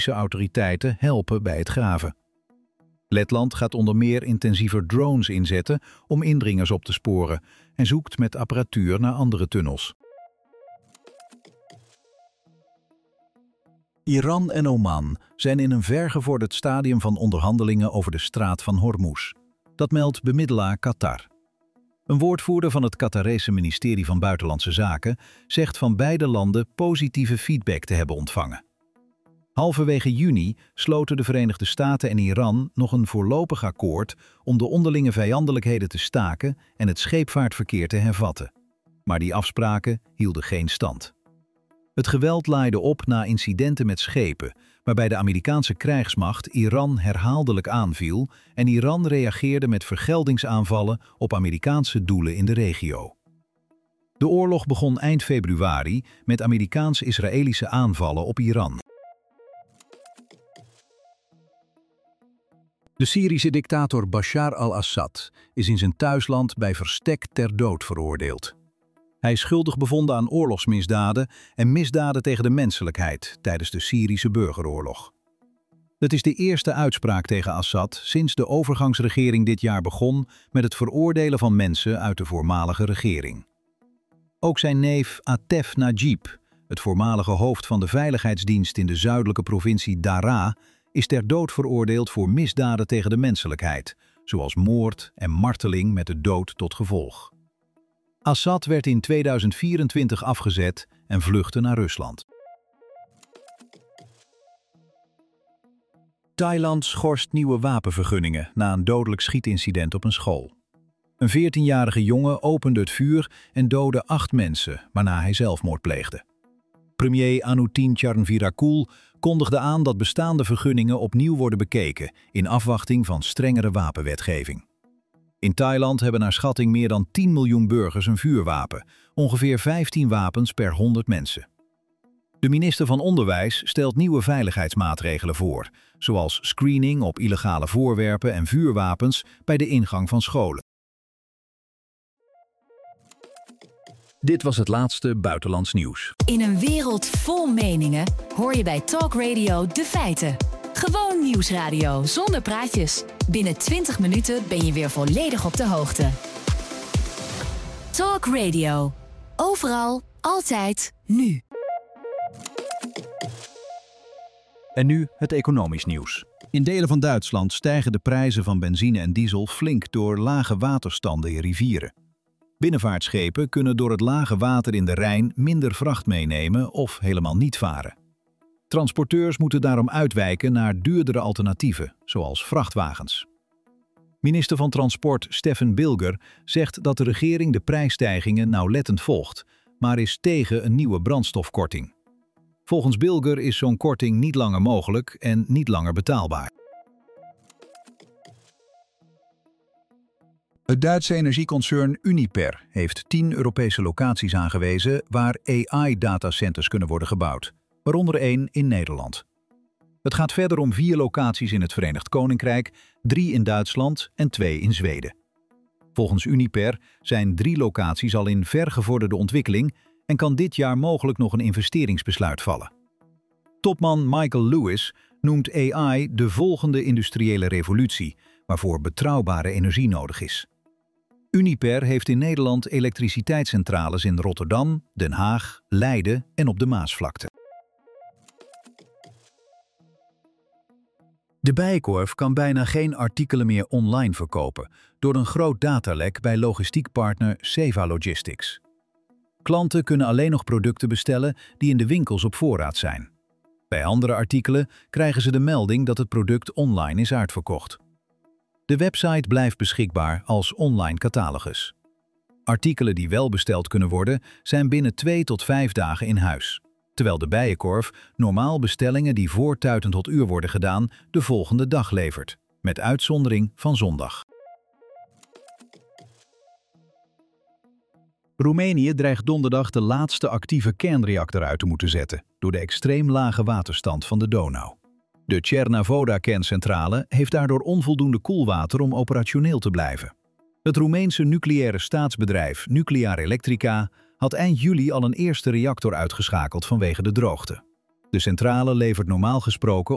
Russische autoriteiten helpen bij het graven. Letland gaat onder meer intensiever drones inzetten om indringers op te sporen en zoekt met apparatuur naar andere tunnels. Iran en Oman zijn in een vergevorderd stadium van onderhandelingen over de straat van Hormuz. Dat meldt bemiddelaar Qatar. Een woordvoerder van het Qatarese ministerie van Buitenlandse Zaken zegt van beide landen positieve feedback te hebben ontvangen. Halverwege juni sloten de Verenigde Staten en Iran nog een voorlopig akkoord om de onderlinge vijandelijkheden te staken en het scheepvaartverkeer te hervatten. Maar die afspraken hielden geen stand. Het geweld laaide op na incidenten met schepen, waarbij de Amerikaanse krijgsmacht Iran herhaaldelijk aanviel en Iran reageerde met vergeldingsaanvallen op Amerikaanse doelen in de regio. De oorlog begon eind februari met Amerikaans-Israëlische aanvallen op Iran. De Syrische dictator Bashar al-Assad is in zijn thuisland bij verstek ter dood veroordeeld. Hij is schuldig bevonden aan oorlogsmisdaden en misdaden tegen de menselijkheid tijdens de Syrische burgeroorlog. Het is de eerste uitspraak tegen Assad sinds de overgangsregering dit jaar begon met het veroordelen van mensen uit de voormalige regering. Ook zijn neef Atef Najib, het voormalige hoofd van de veiligheidsdienst in de zuidelijke provincie Daraa, is ter dood veroordeeld voor misdaden tegen de menselijkheid, zoals moord en marteling met de dood tot gevolg. Assad werd in 2024 afgezet en vluchtte naar Rusland. Thailand schorst nieuwe wapenvergunningen na een dodelijk schietincident op een school. Een 14-jarige jongen opende het vuur en doodde 8 mensen, waarna hij zelfmoord pleegde. Premier Anutin Charnvirakul kondigde aan dat bestaande vergunningen opnieuw worden bekeken in afwachting van strengere wapenwetgeving. In Thailand hebben naar schatting meer dan 10 miljoen burgers een vuurwapen, ongeveer 15 wapens per 100 mensen. De minister van Onderwijs stelt nieuwe veiligheidsmaatregelen voor, zoals screening op illegale voorwerpen en vuurwapens bij de ingang van scholen. Dit was het laatste buitenlands nieuws. In een wereld vol meningen hoor je bij Talk Radio de feiten. Gewoon nieuwsradio zonder praatjes. Binnen 20 minuten ben je weer volledig op de hoogte. Talk Radio. Overal, altijd, nu. En nu het economisch nieuws. In delen van Duitsland stijgen de prijzen van benzine en diesel flink door lage waterstanden in rivieren. Binnenvaartschepen kunnen door het lage water in de Rijn minder vracht meenemen of helemaal niet varen. Transporteurs moeten daarom uitwijken naar duurdere alternatieven, zoals vrachtwagens. Minister van Transport Steffen Bilger zegt dat de regering de prijsstijgingen nauwlettend volgt, maar is tegen een nieuwe brandstofkorting. Volgens Bilger is zo'n korting niet langer mogelijk en niet langer betaalbaar. Het Duitse energieconcern Uniper heeft 10 Europese locaties aangewezen waar AI-datacenters kunnen worden gebouwd, waaronder 1 in Nederland. Het gaat verder om 4 locaties in het Verenigd Koninkrijk, 3 in Duitsland en 2 in Zweden. Volgens Uniper zijn 3 locaties al in vergevorderde ontwikkeling en kan dit jaar mogelijk nog een investeringsbesluit vallen. Topman Michael Lewis noemt AI de volgende industriële revolutie, waarvoor betrouwbare energie nodig is. Uniper heeft in Nederland elektriciteitscentrales in Rotterdam, Den Haag, Leiden en op de Maasvlakte. De Bijenkorf kan bijna geen artikelen meer online verkopen door een groot datalek bij logistiekpartner Seva Logistics. Klanten kunnen alleen nog producten bestellen die in de winkels op voorraad zijn. Bij andere artikelen krijgen ze de melding dat het product online is uitverkocht. De website blijft beschikbaar als online catalogus. Artikelen die wel besteld kunnen worden zijn binnen 2 tot 5 dagen in huis, terwijl de Bijenkorf normaal bestellingen die voor Tuiten tot Uur worden gedaan de volgende dag levert, met uitzondering van zondag. Roemenië dreigt donderdag de laatste actieve kernreactor uit te moeten zetten door de extreem lage waterstand van de Donau. De Cernavoda-kerncentrale heeft daardoor onvoldoende koelwater om operationeel te blijven. Het Roemeense nucleaire staatsbedrijf Nuclear Electrica had eind juli al een eerste reactor uitgeschakeld vanwege de droogte. De centrale levert normaal gesproken